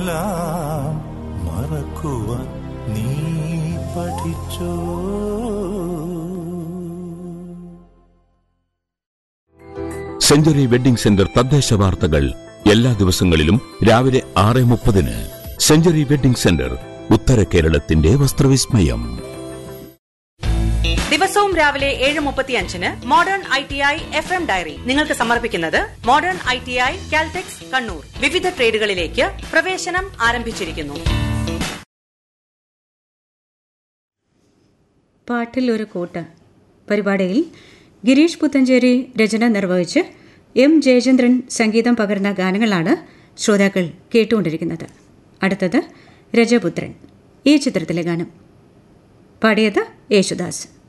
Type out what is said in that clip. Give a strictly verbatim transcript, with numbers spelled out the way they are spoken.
മറക്കുവാൻ നീ പഠിച്ചോ. Century wedding centre തദ്ദേശ വാർത്തകൾ എല്ലാ ദിവസങ്ങളിലും രാവിലെ ആറ് മുപ്പതിന്. സെഞ്ചുറി വെഡിംഗ് സെന്റർ, ഉത്തര കേരളത്തിന്റെ വസ്ത്രവിസ്മയം. ദിവസവും രാവിലെ ഏഴ് മുപ്പത്തിയഞ്ചിന് modern I T I F M diary നിങ്ങൾക്ക് സമർപ്പിക്കുന്നത് modern I T I Caltex Kannur. വിവിധ ട്രേഡുകളിലേക്ക് പ്രവേശനം ആരംഭിച്ചിരിക്കുന്നു. പാട്ടിൽ ഒരു കൂട്ട് പരിപാടിയിൽ ഗിരീഷ് പുത്തഞ്ചേരി രചന നിർവഹിച്ച് എം ജയചന്ദ്രൻ സംഗീതം പകർന്ന ഗാനങ്ങളാണ് ശ്രോതാക്കൾ കേട്ടുകൊണ്ടിരിക്കുന്നത്. അടുത്തത് രജപുത്രൻ, ഈ ചിത്രത്തിലെ ഗാനം. പാടിയത് യേശുദാസ്.